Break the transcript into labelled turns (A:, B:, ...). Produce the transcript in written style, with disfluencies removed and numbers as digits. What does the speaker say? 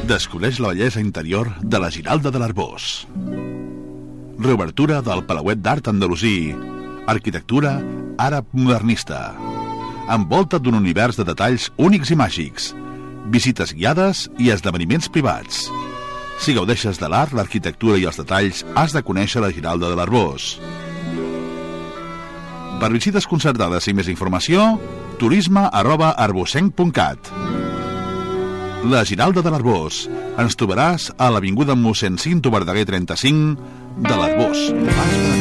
A: Descobreix la bellesa interior de la Giralda de l'Arboç. Reobertura del Palauet d'Art Andalusí. Arquitectura àrab modernista. Envolta't d'un univers de detalls únics i màgics. Visites guiades i esdeveniments privats. Si gaudeixes de l'art, l'arquitectura i els detalls, has de conèixer la Giralda de l'Arboç. Per visites concertades i més informació, turisme@arbocenc.cat. La Giralda de l'Arboç. Ens trobaràs a l'avinguda mossèn Cinto Verdaguer 35 de l'Arboç.